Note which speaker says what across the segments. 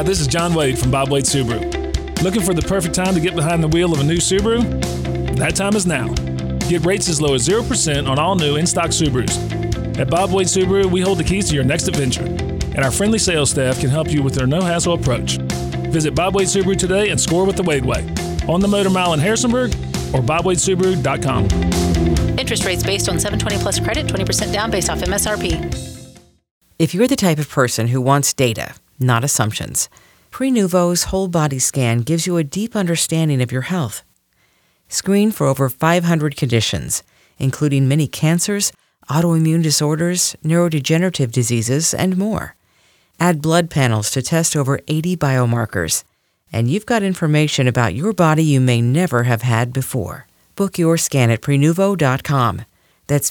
Speaker 1: this is John Wade from Bob Wade Subaru. Looking for the perfect time to get behind the wheel of a new Subaru? That time is now. Get rates as low as 0% on all new in-stock Subarus. At Bob Wade Subaru, we hold the keys to your next adventure, and our friendly sales staff can help you with their no-hassle approach. Visit Bob Wade Subaru today and score with the Wade Way. On the Motor Mile in Harrisonburg or BobWadeSubaru.com.
Speaker 2: Interest rates based on 720 plus credit, 20% down based off MSRP.
Speaker 3: If you're the type of person who wants data, not assumptions, Prenuvo's whole body scan gives you a deep understanding of your health. Screen for over 500 conditions, including many cancers, autoimmune disorders, neurodegenerative diseases, and more. Add blood panels to test over 80 biomarkers, and you've got information about your body you may never have had before. Book your scan at Prenuvo.com. That's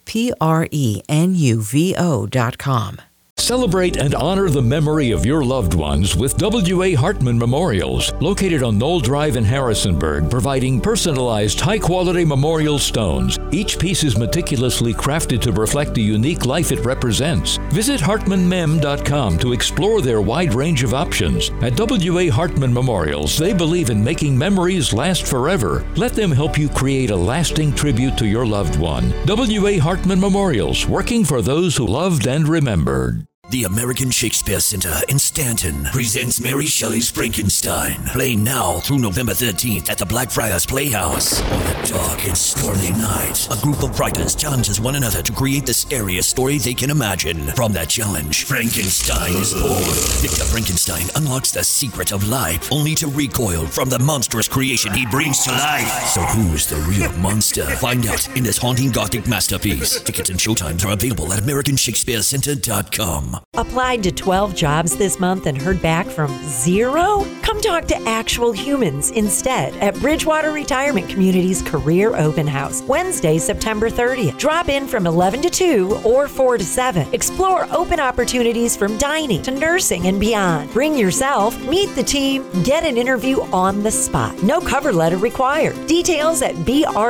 Speaker 3: Prenuvo.com.
Speaker 4: Celebrate and honor the memory of your loved ones with W.A. Hartman Memorials, located on Knoll Drive in Harrisonburg, providing personalized, high-quality memorial stones. Each piece is meticulously crafted to reflect the unique life it represents. Visit HartmanMem.com to explore their wide range of options. At W.A. Hartman Memorials, they believe in making memories last forever. Let them help you create a lasting tribute to your loved one. W.A. Hartman Memorials, working for those who loved and remembered.
Speaker 5: The American Shakespeare Center in Stanton presents Mary Shelley's Frankenstein, playing now through November 13th at the Blackfriars Playhouse. On a dark and stormy night, a group of writers challenges one another to create the scariest story they can imagine. From that challenge, Frankenstein is born. Victor Frankenstein unlocks the secret of life, only to recoil from the monstrous creation he brings to life. So who's the real monster? Find out in this haunting Gothic masterpiece. Tickets and showtimes are available at AmericanShakespeareCenter.com.
Speaker 6: Applied to 12 jobs this month and heard back from 0? Come talk to actual humans instead at Bridgewater Retirement Community's Career Open House, Wednesday, September 30th. Drop in from 11 to 2 or 4 to 7. Explore open opportunities from dining to nursing and beyond. Bring yourself, meet the team, get an interview on the spot. No cover letter required. Details at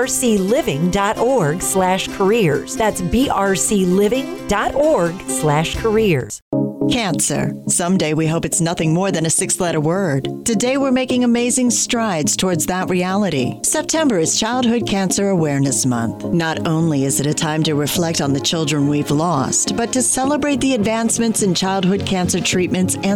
Speaker 6: brcliving.org/careers. That's brcliving.org/careers.
Speaker 7: Cancer. Someday we hope it's nothing more than a 6-letter word. Today we're making amazing strides towards that reality. September is Childhood Cancer Awareness Month. Not only is it a time to reflect on the children we've lost, but to celebrate the advancements in childhood cancer treatments and